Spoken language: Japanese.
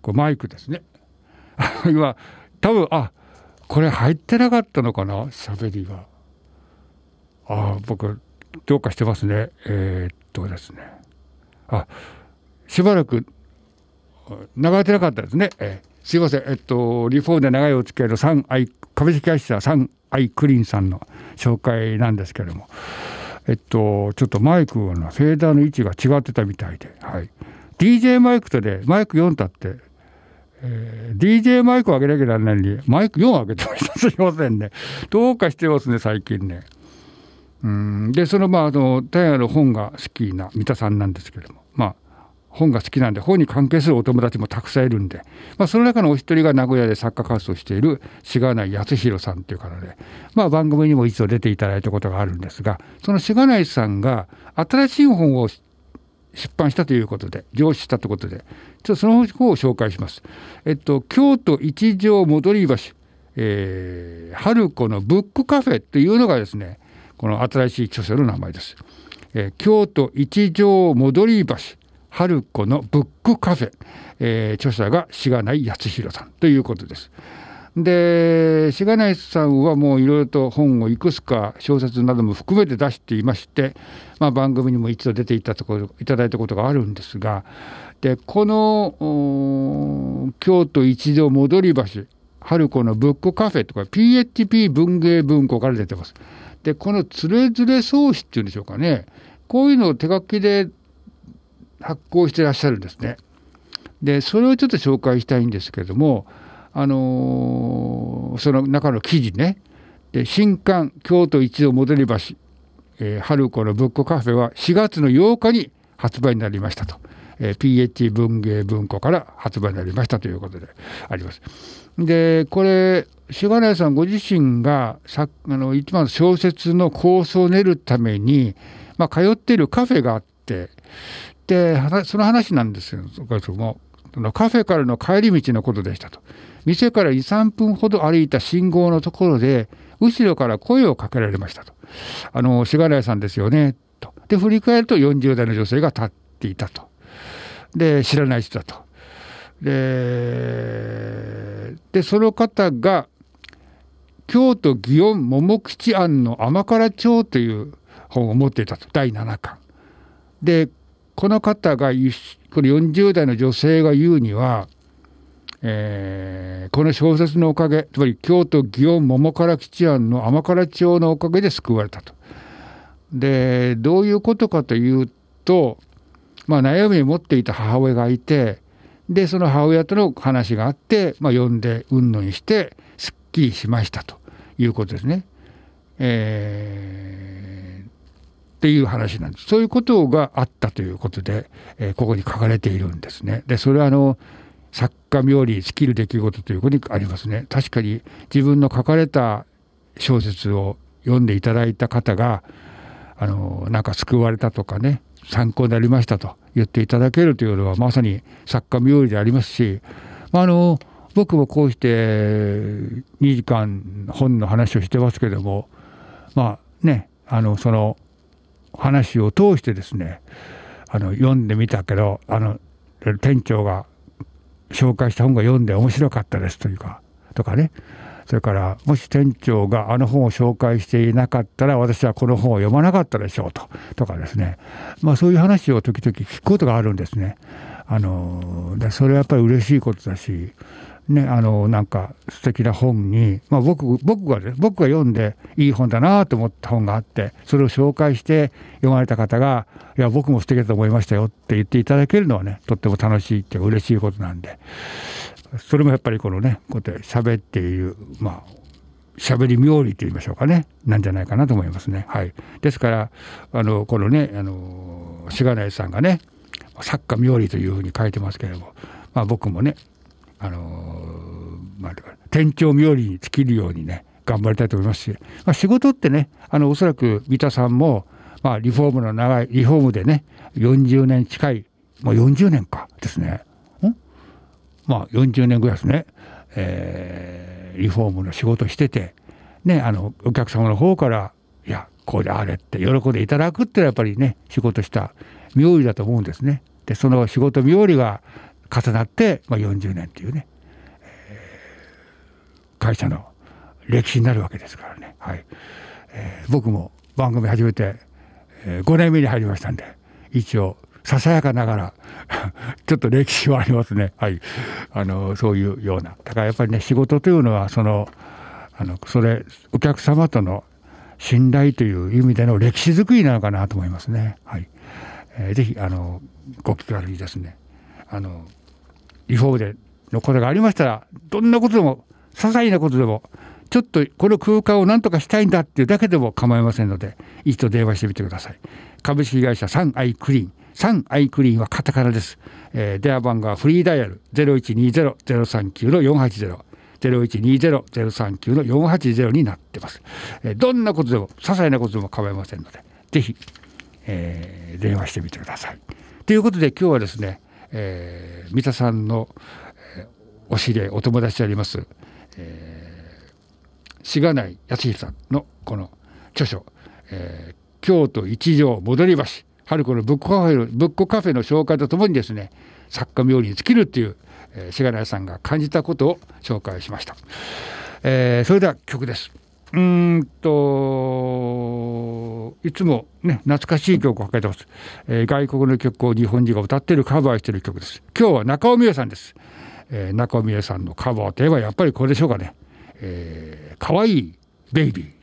これマイクですね。今多分これ入ってなかったのかな、喋りが。僕どうかしてますね。ですね。しばらく流れてなかったですね。すいません。リフォームで長いお付き合いの株式会社サンアイクリーンさんの紹介なんですけれども、ちょっとマイクのフェーダーの位置が違ってたみたいで、DJ マイクとでマイク4立って、DJ マイクを上げなきゃならないのにマイク4上げてました。すいませんね。どうかしてますね、最近ね。でその大河の本が好きな三田さんなんですけれども、本が好きなんで本に関係するお友達もたくさんいるんで、その中のお一人が名古屋で作家活動をしているしがない康弘さんという方で、番組にも一度出ていただいたことがあるんですが、そのしがないさんが新しい本を出版したということで、上市したということで、ちょっとその本を紹介します。京都一条戻橋、春子のブックカフェというのがですね、この新しい著書の名前です。京都一条戻橋春子のブックカフェ、著者がしがない康弘さんということです。でしがないさんはもういろいろと本をいくつか小説なども含めて出していまして、番組にも一度出ていただいたことがあるんですが、でこの京都一条戻橋春子のブックカフェとか PHP 文芸文庫から出てます。でこのつれづれ草子っていうんでしょうかね、こういうのを手書きで発行していらっしゃるんですね。でそれをちょっと紹介したいんですけれども、その中の記事ね、で新刊京都一条戻橋、春子のブックカフェは4月の8日に発売になりましたと、PH 文芸文庫から発売になりましたということであります。でこれしがないさんご自身が一番小説の構想を練るために、通っているカフェがあって、でその話なんですよ。カフェからの帰り道のことでしたと。店から 2,3 分ほど歩いた信号のところで後ろから声をかけられましたと。しがないさんですよねと。で振り返ると40代の女性が立っていたと。で知らない人だと。でその方が京都祇園桃吉庵の甘辛町という本を持っていたと。第7巻で、この方がこの40代の女性が言うには、この小説のおかげ、つまり京都祇園桃辛吉庵の甘辛町のおかげで救われたと。でどういうことかというと、悩みを持っていた母親がいて、でその母親との話があって、読んでうんぬんしてすっきりしましたということですね。っていう話なんです。そういうことがあったということで、ここに書かれているんですね。でそれは作家冥利尽きる出来事ということにありますね。確かに自分の書かれた小説を読んでいただいた方がなんか救われたとかね、参考になりましたと言っていただけるというのはまさに作家冥利でありますし、僕もこうして2時間本の話をしてますけれども、その話を通してですね、読んでみたけど店長が紹介した本が読んで面白かったですとかね、それからもし店長が本を紹介していなかったら私はこの本を読まなかったでしょうとかですね、そういう話を時々聞くことがあるんですね。それはやっぱり嬉しいことだしね、なんか素敵な本に、僕が読んでいい本だなと思った本があって、それを紹介して読まれた方がいや僕も素敵だと思いましたよって言っていただけるのはね、とっても楽しいっていうか嬉しいことなんで、それもやっぱりこのねこうやって喋っている喋り冥利と言いましょうかね、なんじゃないかなと思いますね。ですからこのねしがないさんがね作家冥利というふうに書いてますけれども、僕もね店長冥利に尽きるようにね頑張りたいと思いますし、仕事ってねおそらく三田さんも、リフォームでね40年近い、もう40年かですね、40年ぐらいですね、リフォームの仕事しててね、お客様の方からいやこうであれって喜んでいただくってのはやっぱりね仕事した冥利だと思うんですね。でその仕事冥利が重なって、40年というね、会社の歴史になるわけですからね、はい。僕も番組始めて、5年目に入りましたんで、一応ささやかながらちょっと歴史はありますね、はい。そういうような、だからやっぱりね、仕事というのはそれお客様との信頼という意味での歴史づくりなのかなと思いますね、はい。ぜひご気軽にですね、リフォームでのことがありましたら、どんなことでも些細なことでもちょっとこの空間を何とかしたいんだっていうだけでも構いませんので、一度電話してみてください。株式会社サンアイクリーン、サンアイクリーンはカタカナです。電話番号はフリーダイヤル 0120-039-480 0120-039-480になってます。どんなことでも些細なことでも構いませんので、ぜひ、電話してみてください。ということで今日はですね、三田さんの、お知り合いお友達であります、しがない康弘さんのこの著書、京都一条戻り橋春子のブックカフェの紹介とともにですね、作家冥利に尽きるっていう、しがないさんが感じたことを紹介しました。それでは曲です。いつもね懐かしい曲をかけてます。外国の曲を日本人が歌っているカバーしている曲です。今日は中尾美恵さんです。中尾美恵さんのカバーといえばやっぱりこれでしょうかね。可愛いベイビー。